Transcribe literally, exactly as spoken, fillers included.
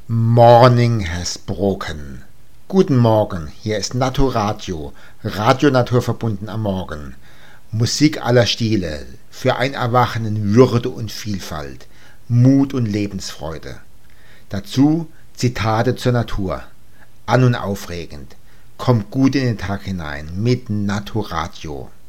Morning has broken. Guten Morgen, hier ist Naturadio, Radio naturverbunden am Morgen. Musik aller Stile, für ein Erwachen in Würde und Vielfalt, Mut und Lebensfreude. Dazu Zitate zur Natur, an- und aufregend. Kommt gut in den Tag hinein mit Naturadio.